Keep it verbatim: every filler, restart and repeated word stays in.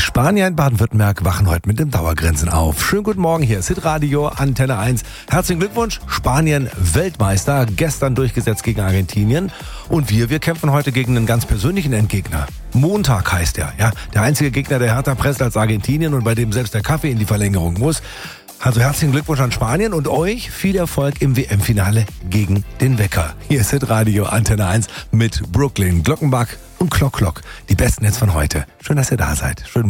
Spanier in Baden-Württemberg wachen heute mit dem Dauergrinsen auf. Schönen guten Morgen, hier ist Hitradio Antenne eins. Herzlichen Glückwunsch, Spanien Weltmeister, gestern durchgesetzt gegen Argentinien. Und wir, wir kämpfen heute gegen einen ganz persönlichen Endgegner. Montag heißt er, ja. Der einzige Gegner, der härter presst als Argentinien und bei dem selbst der Kaffee in die Verlängerung muss. Also herzlichen Glückwunsch an Spanien und euch viel Erfolg im W M-Finale gegen den Wecker. Hier ist Hitradio Antenne eins mit Brooklyn, Glockenbach und Klock Klock. Die besten Hits von heute. Schön, dass ihr da seid. Schönen